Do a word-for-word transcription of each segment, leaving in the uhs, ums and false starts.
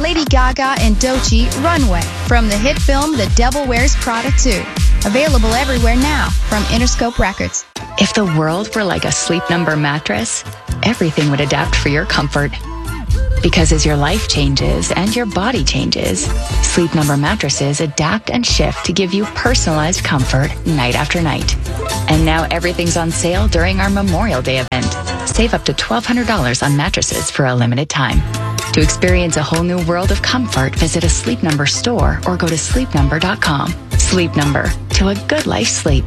Lady Gaga and Doechii Runway from the hit film The Devil Wears Prada two. Available everywhere now from Interscope Records. If the world were like a Sleep Number mattress, everything would adapt for your comfort. Because as your life changes and your body changes, Sleep Number mattresses adapt and shift to give you personalized comfort night after night. And now everything's on sale during our Memorial Day event. Save up to twelve hundred dollars on mattresses for a limited time. To experience a whole new world of comfort, visit a Sleep Number store or go to sleep number dot com. Sleep Number, to a good life's sleep.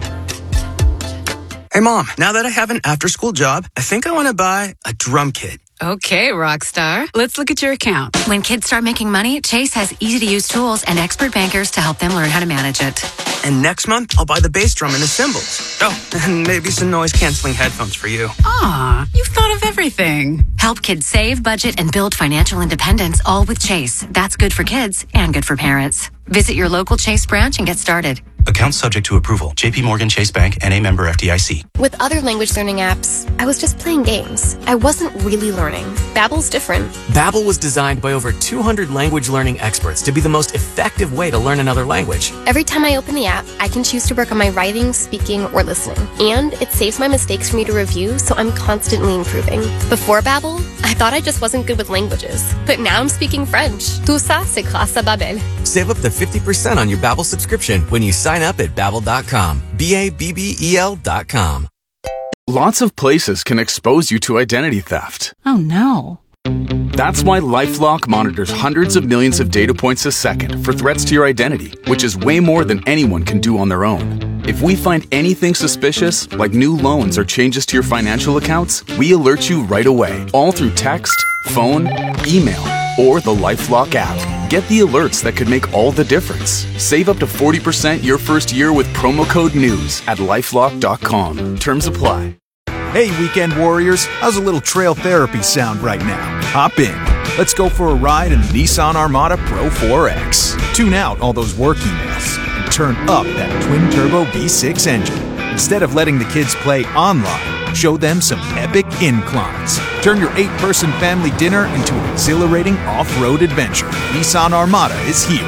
Hey, Mom, now that I have an after-school job, I think I want to buy a drum kit. Okay, Rockstar. Let's look at your account. When kids start making money, Chase has easy-to-use tools and expert bankers to help them learn how to manage it. And next month, I'll buy the bass drum and the cymbals. Oh, and maybe some noise-canceling headphones for you. Aw, you've thought of everything. Help kids save, budget, and build financial independence, all with Chase. That's good for kids and good for parents. Visit your local Chase branch and get started. Account subject to approval. J P Morgan Chase Bank N A member F D I C. With other language learning apps, I was just playing games. I wasn't really learning. Babbel's different. Babbel was designed by over two hundred language learning experts to be the most effective way to learn another language. Every time I open the app, I can choose to work on my writing, speaking, or listening. And it saves my mistakes for me to review, so I'm constantly improving. Before Babbel, I thought I just wasn't good with languages. But now I'm speaking French. Tout ça, c'est grâce à Babbel. Save up to fifty percent on your Babbel subscription when you sign up at babbel dot com. B A B B E L dot com. Lots of places can expose you to identity theft. Oh, no. That's why LifeLock monitors hundreds of millions of data points a second for threats to your identity, which is way more than anyone can do on their own. If we find anything suspicious, like new loans or changes to your financial accounts, we alert you right away, all through text, phone, email, or the LifeLock app. Get the alerts that could make all the difference. Save up to forty percent your first year with promo code NEWS at lifelock dot com. Terms apply. Hey, weekend warriors, how's a little trail therapy sound right now? Hop in. Let's go for a ride in the Nissan Armada Pro four X. Tune out all those work emails and turn up that twin-turbo V six engine. Instead of letting the kids play online, show them some epic inclines. Turn your eight-person family dinner into an exhilarating off-road adventure. Nissan Armada is here.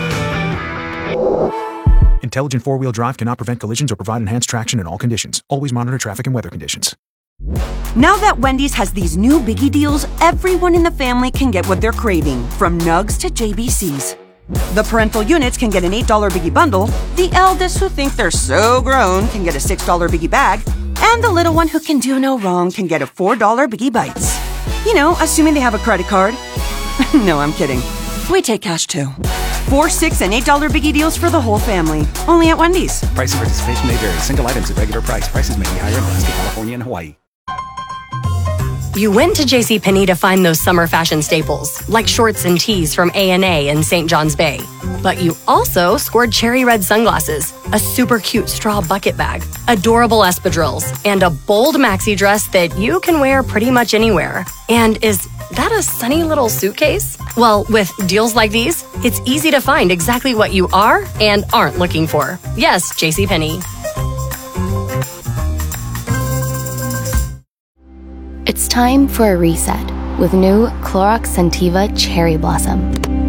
Intelligent four-wheel drive cannot prevent collisions or provide enhanced traction in all conditions. Always monitor traffic and weather conditions. Now that Wendy's has these new biggie deals, everyone in the family can get what they're craving, from nugs to J B Cs. The parental units can get an eight dollar biggie bundle, the eldest who think they're so grown can get a six dollar biggie bag, and the little one who can do no wrong can get a four dollar biggie bites. You know, assuming they have a credit card. No, I'm kidding. We take cash too. Four, six, and eight dollar biggie deals for the whole family. Only at Wendy's. Price and participation may vary. Single items at regular price. Prices may be higher in Alaska, California, and Hawaii. You went to JCPenney to find those summer fashion staples, like shorts and tees from A and A in Saint John's Bay. But you also scored cherry red sunglasses, a super cute straw bucket bag, adorable espadrilles, and a bold maxi dress that you can wear pretty much anywhere. And is that a sunny little suitcase? Well, with deals like these, it's easy to find exactly what you are and aren't looking for. Yes, JCPenney. It's time for a reset with new Clorox Scentiva Cherry Blossom.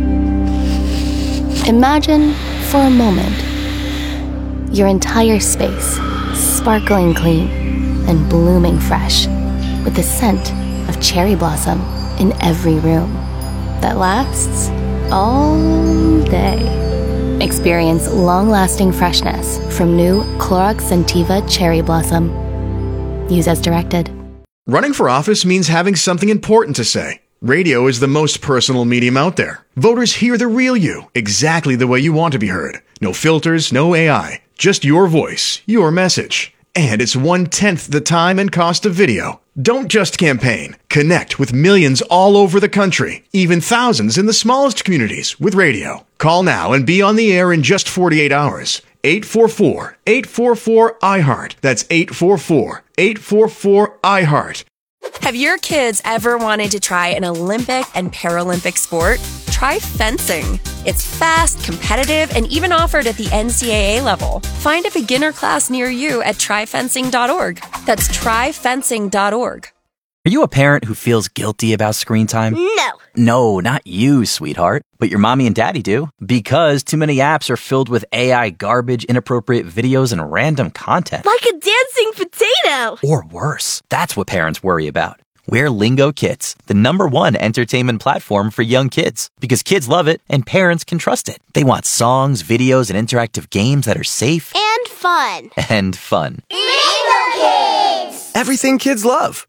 Imagine, for a moment, your entire space sparkling clean and blooming fresh with the scent of cherry blossom in every room that lasts all day. Experience long-lasting freshness from new Clorox Scentiva Cherry Blossom. Use as directed. Running for office means having something important to say. Radio is the most personal medium out there. Voters hear the real you, exactly the way you want to be heard. No filters, no A I, just your voice, your message. And it's one-tenth the time and cost of video. Don't just campaign. Connect with millions all over the country, even thousands in the smallest communities with radio. Call now and be on the air in just forty-eight hours. eight four four, eight four four, I heart. That's eight four four, eight four four, I heart. Have your kids ever wanted to try an Olympic and Paralympic sport? Try fencing. It's fast, competitive, and even offered at the N C double A level. Find a beginner class near you at try fencing dot org. That's try fencing dot org. Are you a parent who feels guilty about screen time? No. No, not you, sweetheart. But your mommy and daddy do. Because too many apps are filled with A I garbage, inappropriate videos, and random content. Like a dancing potato. Or worse. That's what parents worry about. We're Lingo Kids, the number one entertainment platform for young kids. Because kids love it and parents can trust it. They want songs, videos, and interactive games that are safe. And fun. And fun. Lingo Kids! Everything kids love.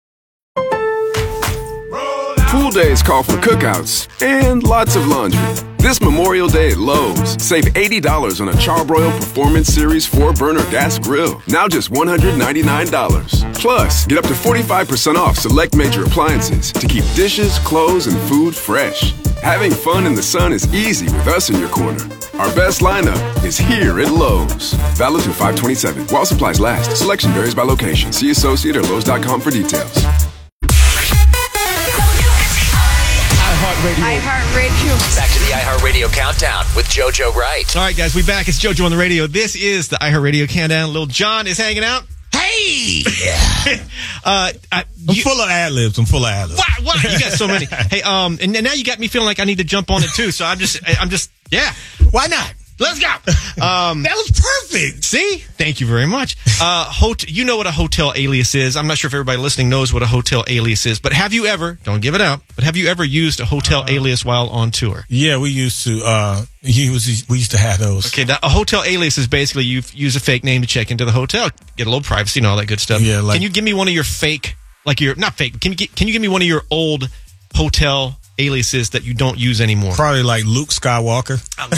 Pool days call for cookouts and lots of laundry. This Memorial Day at Lowe's, save eighty dollars on a Charbroil Performance Series four burner gas grill. Now just one hundred ninety-nine dollars. Plus, get up to forty-five percent off select major appliances to keep dishes, clothes, and food fresh. Having fun in the sun is easy with us in your corner. Our best lineup is here at Lowe's. Valid through five twenty-seven. While supplies last. Selection varies by location. See associate or Lowe's dot com for details. iHeartRadio. iHeartRadio. Back to the iHeartRadio Countdown with JoJo Wright. All right, guys, we back. It's JoJo on the radio. This is the iHeartRadio Countdown. Little John is hanging out. Hey! uh, I, I'm you, full of ad-libs. I'm full of ad-libs. Wow, wow, you got so many. Hey, um, and now you got me feeling like I need to jump on it too. So I'm just, I'm just, yeah. Why not? Let's go. Um, that was perfect. See? Thank you very much. Uh, hot- you know what a hotel alias is. I'm not sure if everybody listening knows what a hotel alias is, but have you ever, don't give it out, but have you ever used a hotel uh, alias while on tour? Yeah, we used to, uh, use, we used to have those. Okay, now, a hotel alias is basically you use a fake name to check into the hotel, get a little privacy and all that good stuff. Yeah, like, can you give me one of your fake, like your, not fake, can you, get, can you give me one of your old hotel aliases that you don't use anymore? Probably like Luke Skywalker. Oh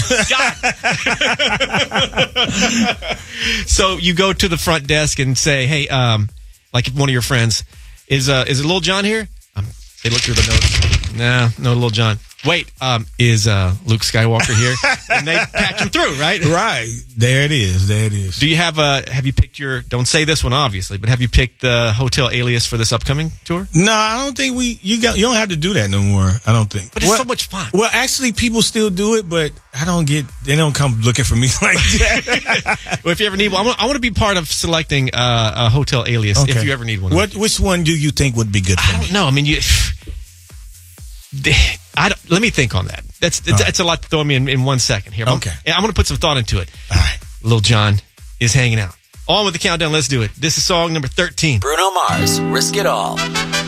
my God. So you go to the front desk and say, hey, um, like if one of your friends, is uh, is it Lil John here? Um, they look through the notes. Nah, no Lil John. Wait, um, is uh, Luke Skywalker here? And they patch him through, right? Right. There it is. There it is. Do you have a, have you picked your, don't say this one obviously, but have you picked the hotel alias for this upcoming tour? No, I don't think we, you got, you don't have to do that no more. I don't think. But it's well, so much fun. Well, actually people still do it, but I don't get, they don't come looking for me like that. Well, if you ever need one, I want, I want to be part of selecting uh, a hotel alias okay. if you ever need one. What, which one do you think would be good for I me? don't know. I mean, you, I don't, let me think on that. That's that's, right. that's a lot to throw me in, in one second here. Okay. I'm, I'm going to put some thought into it. All right. Lil John is hanging out. On with the countdown. Let's do it. This is song number thirteen. Bruno Mars, Risk It All.